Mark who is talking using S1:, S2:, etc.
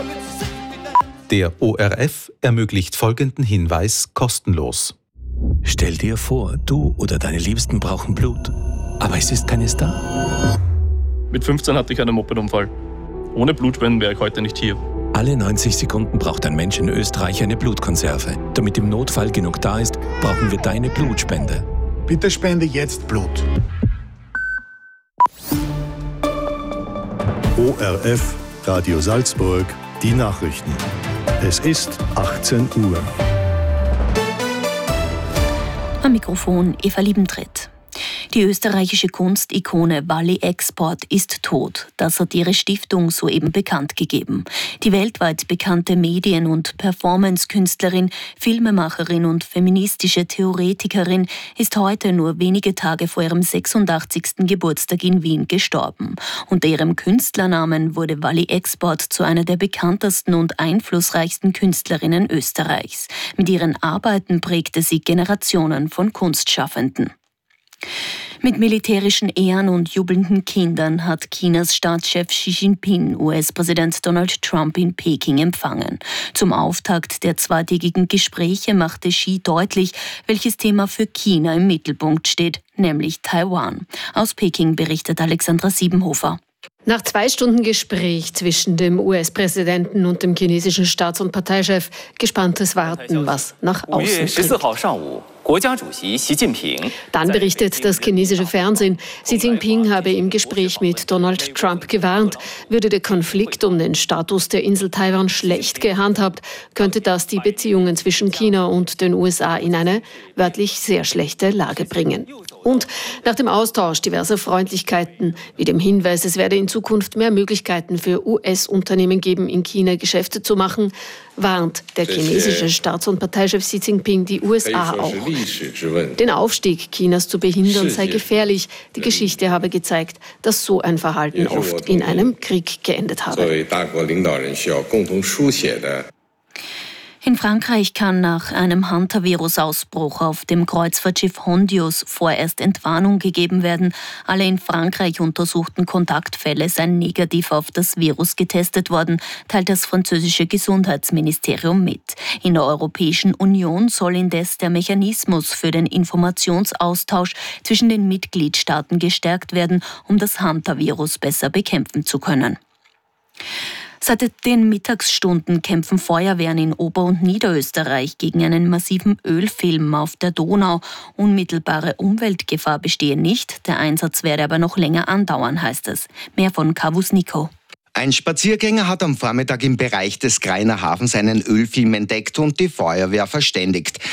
S1: Der ORF ermöglicht folgenden Hinweis kostenlos.
S2: Stell dir vor, du oder deine Liebsten brauchen Blut, aber es ist keines da.
S3: Mit 15 hatte ich einen Mopedunfall. Ohne Blutspenden wäre ich heute nicht hier.
S2: Alle 90 Sekunden braucht ein Mensch in Österreich eine Blutkonserve. Damit im Notfall genug da ist, brauchen wir deine Blutspende.
S4: Bitte spende jetzt Blut.
S5: ORF, Radio Salzburg, die Nachrichten. Es ist 18 Uhr.
S6: Am Mikrofon Eva Liebentritt. Die österreichische Kunstikone Wally Export ist tot. Das hat ihre Stiftung soeben bekannt gegeben. Die weltweit bekannte Medien- und Performance-Künstlerin, Filmemacherin und feministische Theoretikerin ist heute nur wenige Tage vor ihrem 86. Geburtstag in Wien gestorben. Unter ihrem Künstlernamen wurde Wally Export zu einer der bekanntesten und einflussreichsten Künstlerinnen Österreichs. Mit ihren Arbeiten prägte sie Generationen von Kunstschaffenden. Mit militärischen Ehren und jubelnden Kindern hat Chinas Staatschef Xi Jinping US-Präsident Donald Trump in Peking empfangen. Zum Auftakt der zweitägigen Gespräche machte Xi deutlich, welches Thema für China im Mittelpunkt steht, nämlich Taiwan. Aus Peking berichtet Alexandra Siebenhofer.
S7: Nach 2 Stunden Gespräch zwischen dem US-Präsidenten und dem chinesischen Staats- und Parteichef gespanntes Warten, was nach außen dringt. Dann berichtet das chinesische Fernsehen, Xi Jinping habe im Gespräch mit Donald Trump gewarnt, würde der Konflikt um den Status der Insel Taiwan schlecht gehandhabt, könnte das die Beziehungen zwischen China und den USA in eine wörtlich sehr schlechte Lage bringen. Und nach dem Austausch diverser Freundlichkeiten, wie dem Hinweis, es werde in Zukunft mehr Möglichkeiten für US-Unternehmen geben, in China Geschäfte zu machen, warnt der chinesische Staats- und Parteichef Xi Jinping die USA auch. Den Aufstieg Chinas zu behindern sei gefährlich. Die Geschichte habe gezeigt, dass so ein Verhalten oft in einem Krieg geendet habe.
S6: In Frankreich kann nach einem Hantavirus-Ausbruch auf dem Kreuzfahrtschiff Hondius vorerst Entwarnung gegeben werden. Alle in Frankreich untersuchten Kontaktfälle seien negativ auf das Virus getestet worden, teilt das französische Gesundheitsministerium mit. In der Europäischen Union soll indes der Mechanismus für den Informationsaustausch zwischen den Mitgliedstaaten gestärkt werden, um das Hantavirus besser bekämpfen zu können. Seit den Mittagsstunden kämpfen Feuerwehren in Ober- und Niederösterreich gegen einen massiven Ölfilm auf der Donau. Unmittelbare Umweltgefahr bestehe nicht, der Einsatz werde aber noch länger andauern, heißt es. Mehr von Kavus Nico.
S8: Ein Spaziergänger hat am Vormittag im Bereich des Greiner Hafens einen Ölfilm entdeckt und die Feuerwehr verständigt.